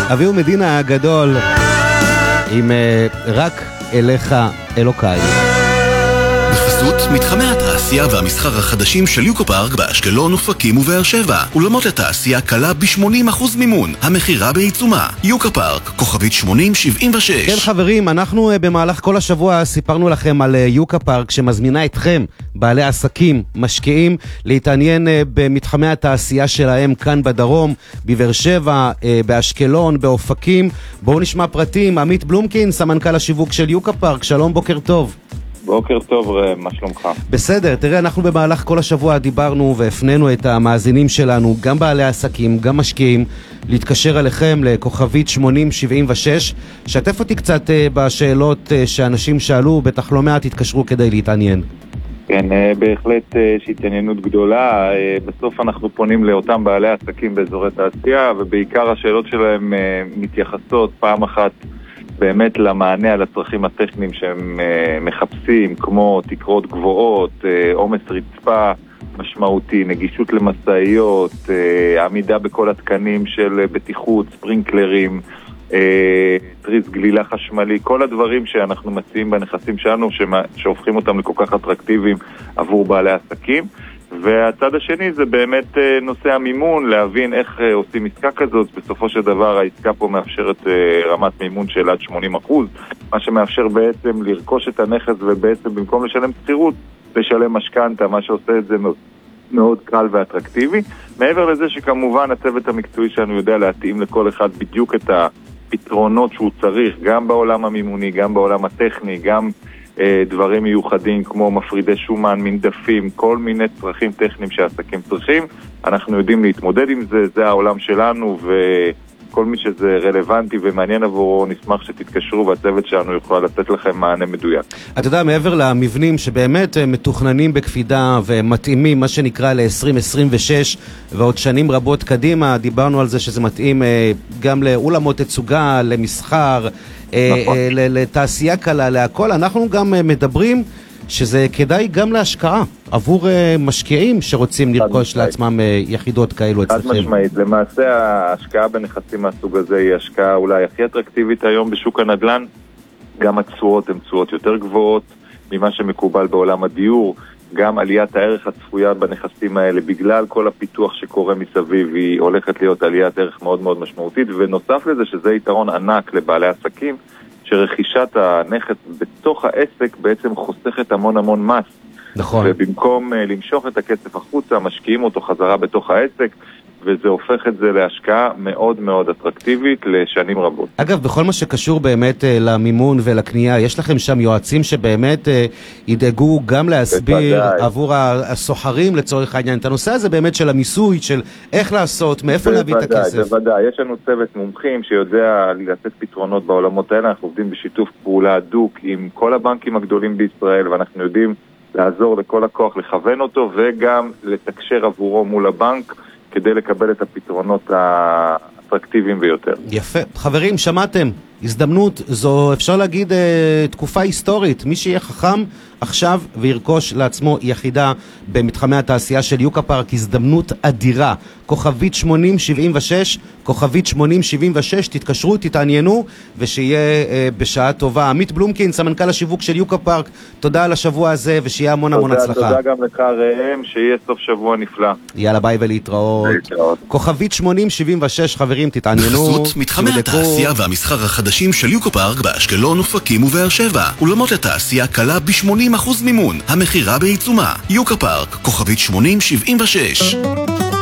אביהו מדינה הגדול עם רק אליך אלוקיי. בחסות מתחמי התעשייה והמסחר החדשים של יוקופארק באשקלון, אופקים ובאר שבע. אולמות לתעשייה קלה ב-80% מימון. המחירה בעיצומה. יוקופארק, כוכבית 8076. כן חברים, אנחנו במהלך כל השבוע סיפרנו לכם על יוקופארק שמזמינה אתכם, בעלי עסקים, משקיעים, להתעניין במתחמי התעשייה שלהם כאן בדרום, בבאר שבע, באשקלון, באופקים. בואו נשמע פרטים. עמית בלומקין, סמנכ"ל השיווק של יוקופארק. שלום, בוקר טוב. בוקר טוב, מה שלומך? בסדר, תראה, אנחנו במהלך כל השבוע דיברנו והפנינו את המאזינים שלנו, גם בעלי עסקים, גם משקיעים, להתקשר אליכם לכוכבית 8076. שתף אותי קצת בשאלות שאנשים שאלו, בטח לא מעט התקשרו כדי להתעניין. כן, בהחלט יש התעניינות גדולה. בסוף אנחנו פונים לאותם בעלי עסקים באזורי תעשייה, ובעיקר השאלות שלהם מתייחסות פעם אחת באמת למענה על הצרכים הטכניים שהם מחפשים, כמו תקרות גבוהות, עומס רצפה משמעותי, נגישות למשאיות, עמידה בכל התקנים של בטיחות, ספרינקלרים, תריס גלילה חשמלי, כל הדברים שאנחנו מציעים בנכסים שלנו שהופכים אותם לכל כך אטרקטיביים עבור בעלי עסקים. והצד השני זה באמת נושא המימון, להבין איך עושים עסקה כזאת. בסופו של דבר העסקה פה מאפשרת רמת מימון של עד 80%, מה שמאפשר בעצם לרכוש את הנכס ובעצם במקום לשלם שכירות, לשלם משכנתה, מה שעושה את זה מאוד קל ואטרקטיבי. מעבר לזה שכמובן הצוות המקצועי שלנו יודע להתאים לכל אחד בדיוק את הפתרונות שהוא צריך, גם בעולם המימוני, גם בעולם הטכני, גם דברים מיוחדים כמו מפרידי שומן, מנדפים, כל מיני צרכים טכניים שהעסקים צריכים. אנחנו יודעים להתמודד עם זה, זה העולם שלנו, וכל מי שזה רלוונטי ומעניין עבורו, נשמח שתתקשרו והצוות שלנו יוכל לתת לכם מענה מדויק. אתה יודע, מעבר למבנים שבאמת מתוכננים בקפידה ומתאימים, מה שנקרא ל-2026 ועוד שנים רבות קדימה, דיברנו על זה שזה מתאים גם לאולמות תצוגה, למסחר, לתעשייה קלה, להכל. אנחנו גם מדברים שזה כדאי גם להשקעה עבור משקיעים שרוצים לרכוש לעצמם יחידות כאלו אצלכם. חד משמעית. למעשה ההשקעה בנכסים מהסוג הזה היא השקעה אולי הכי אטרקטיבית היום בשוק הנדל"ן. גם התשואות הן תשואות יותר גבוהות ממה שמקובל בעולם הדיור. גם עליית הערך הצפויה בנכסים האלה בגלל כל הפיתוח שקורה מסביב היא הולכת להיות עליית ערך מאוד מאוד משמעותית, ונוסף לזה שזה יתרון ענק לבעלי עסקים שרכישת הנכס בתוך העסק בעצם חוסכת המון מס. נכון. ובמקום למשוך את הכסף החוצה משקיעים אותו חזרה בתוך העסק, וזה הופך את זה להשקעה מאוד מאוד אטרקטיבית לשנים רבות. אגב, בכל מה שקשור באמת למימון ולקנייה, יש לכם שם יועצים שבאמת ידאגו גם להסביר עבור הסוחרים לצורך העניין את הנושא הזה באמת של המיסוי, של איך לעשות, מאיפה להביא את הכסף. בוודאי, יש לנו צוות מומחים שיודע לתת פתרונות בעולמות האלה. אנחנו עובדים בשיתוף פעולה הדוק עם כל הבנקים הגדולים בישראל, ואנחנו יודעים לעזור לכל לקוח לכוון אותו וגם לתקשר עבורו מול הבנק כדי לקבל את הפתרונות האטרקטיביים ביותר. יפה. חברים, שמעתם? הזדמנות, זו אפשר להגיד תקופה היסטורית. מי שיהיה חכם עכשיו וירכוש לעצמו יחידה במתחמי התעשייה של יוקופארק, הזדמנות אדירה. כוכבית 8076, כוכבית 8076, תתקשרו, תתעניינו, ושיהיה בשעה טובה. עמית בלומקין, סמנכ"ל השיווק של יוקופארק, תודה על השבוע הזה, ושיהיה המון הצלחה. תודה גם לך ראם, שיהיה סוף שבוע נפלא. יאללה, ביי ולהתראות. כוכבית 8076, חברים, תתעניינו. בחסות מתחמי התעשייה והמסחר החדשים של יוקופארק באשקלון, אופקים ובאר שבע. אולמות לתעשייה קלה ב-80% מימון. המחירה בעיצומה. יוקופארק, כוכבית 8076.